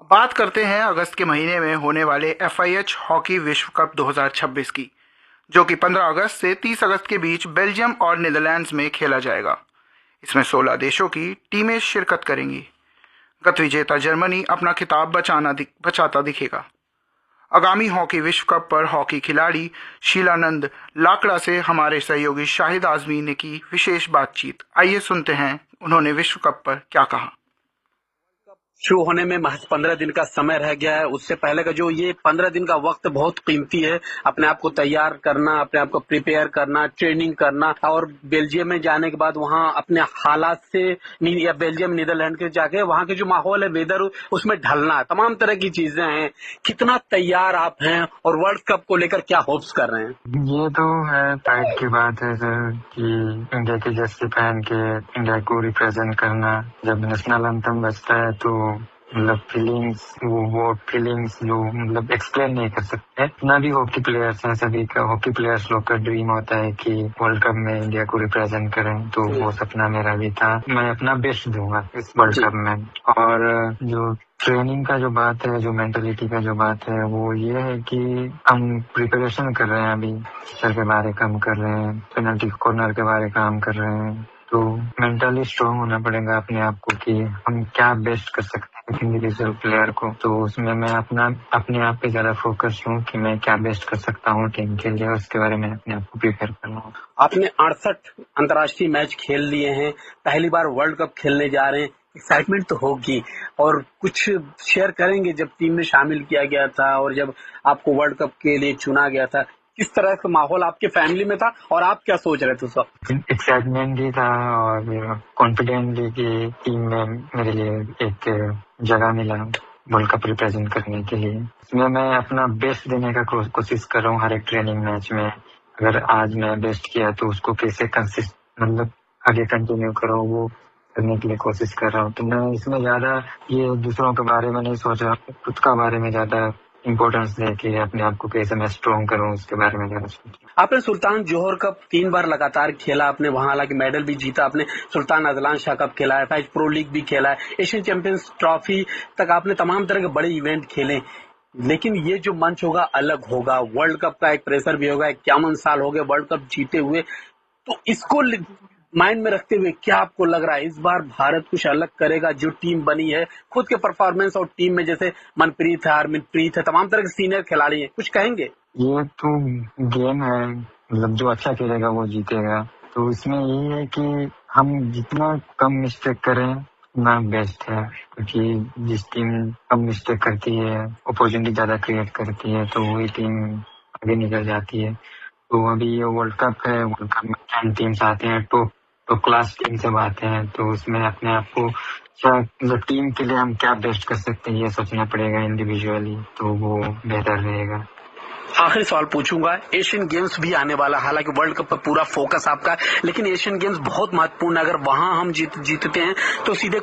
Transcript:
बात करते हैं अगस्त के महीने में होने वाले एफआईएच हॉकी विश्व कप 2026 की, जो कि 15 अगस्त से 30 अगस्त के बीच बेल्जियम और नीदरलैंड्स में खेला जाएगा। इसमें 16 देशों की टीमें शिरकत करेंगी। गत विजेता जर्मनी अपना खिताब बचाता दिखेगा। आगामी हॉकी विश्व कप पर हॉकी खिलाड़ी शीलानंद लाकड़ा से हमारे सहयोगी शाहिद आजमी ने की विशेष बातचीत। आइए सुनते हैं उन्होंने विश्व कप पर क्या कहा। शुरू होने में महज 15 दिन का समय रह गया है। उससे पहले का जो ये 15 दिन का वक्त बहुत कीमती है। अपने आप को तैयार करना, अपने आप को प्रिपेयर करना, ट्रेनिंग करना और बेल्जियम में जाने के बाद वहाँ अपने हालात से या बेल्जियम नीदरलैंड के जाके वहाँ के जो माहौल है, वेदर, उसमें ढलना, तमाम तरह की चीजें हैं। कितना तैयार आप हैं और वर्ल्ड कप को लेकर क्या होप्स कर रहे हैं? ये तो है प्राइड की बात है सर कि इंडिया की जर्सी पहन के इंडिया को रिप्रेजेंट करना। जब नेशनल एंथम बजता है तो मतलब फीलिंग्स जो मतलब एक्सप्लेन नहीं कर सकते। इतना भी हॉकी प्लेयर्स हैं, सभी का हॉकी प्लेयर्स लोग का ड्रीम होता है कि वर्ल्ड कप में इंडिया को रिप्रेजेंट करें, तो वो सपना मेरा भी था। मैं अपना बेस्ट दूंगा इस वर्ल्ड कप में। और जो ट्रेनिंग का जो बात है, जो मेंटलिटी का जो बात है, वो ये है कि हम प्रिपरेशन कर रहे हैं। अभी सर के बारे काम कर रहे हैं, पेनल्टी कॉर्नर के बारे काम कर रहे हैं। तो मेंटली स्ट्रांग होना पड़ेगा अपने आप को कि हम क्या बेस्ट कर सकते हैं इंडिविजुअल प्लेयर को। तो उसमें मैं अपने आप पे ज्यादा फोकस हूँ कि मैं क्या बेस्ट कर सकता हूँ टीम के लिए, उसके बारे में अपने आप को प्रिपेयर करना हूँ। आपने 68 अंतर्राष्ट्रीय मैच खेल लिए हैं, पहली बार वर्ल्ड कप खेलने जा रहे हैं, एक्साइटमेंट तो होगी। और कुछ शेयर करेंगे जब टीम में शामिल किया गया था और जब आपको वर्ल्ड कप के लिए चुना गया था, किस तरह का माहौल आपके फैमिली में था और आप क्या सोच रहे थे उस वक्त? एक्साइटमेंट भी था और कॉन्फिडेंट भी कि टीम में मेरे लिए एक जगह मिला वर्ल्ड कप रिप्रेजेंट करने के लिए। इसमें मैं अपना बेस्ट देने का कोशिश कर रहा हूँ हर एक ट्रेनिंग मैच में। अगर आज मैं बेस्ट किया तो उसको कैसे मतलब आगे कंटिन्यू करो, वो करने के लिए कोशिश कर रहा हूँ। तो मैं इसमें ज्यादा ये दूसरों के बारे में नहीं सोच रहा, खुद का बारे में ज्यादा इम्पोर्टेंस दे के अपने आप को कैसे मैं स्ट्रॉन्ग करूँ उसके बारे में ज्यादा सोच। आपने सुल्तान जोहर कप 3 बार लगातार खेला, आपने वहां हालांकि मेडल भी जीता, आपने सुल्तान अजलान शाह कप खेला है, प्रो लीग भी खेला है, एशियन चैंपियंस ट्रॉफी तक आपने तमाम तरह के बड़े इवेंट खेले। लेकिन ये जो मंच होगा अलग होगा, वर्ल्ड कप का एक प्रेशर भी होगा। 51 साल हो गए वर्ल्ड कप जीते हुए, तो इसको माइंड में रखते हुए क्या आपको लग रहा है इस बार भारत कुछ अलग करेगा? जो टीम बनी है, खुद के परफॉर्मेंस और टीम में जैसे मनप्रीत है, हरमनप्रीत है, तमाम तरह के सीनियर खिलाड़ी हैं, कुछ कहेंगे? ये तो गेम है, मतलब जो अच्छा खेलेगा वो जीतेगा। तो इसमें यही है कि हम जितना कम मिस्टेक करें उतना बेस्ट है, क्योंकि जिस टीम कम मिस्टेक करती है, अपॉर्चुनिटी ज्यादा क्रिएट करती है, तो वही टीम आगे निकल जाती है। तो अभी ये वर्ल्ड कप है, वर्ल्ड कप में 10 टीम्स आते हैं, तो क्लास टीम सब आते हैं। तो उसमें अपने आप को मतलब टीम के लिए हम क्या बेस्ट कर सकते हैं ये सोचना पड़ेगा इंडिविजुअली, तो वो बेहतर रहेगा। आखिरी सवाल पूछूंगा, एशियन गेम्स भी आने वाला, हालांकि वर्ल्ड कप पर पूरा फोकस आपका, लेकिन एशियन गेम्स बहुत महत्वपूर्ण है। अगर वहां हम जीतते हैं तो सीधे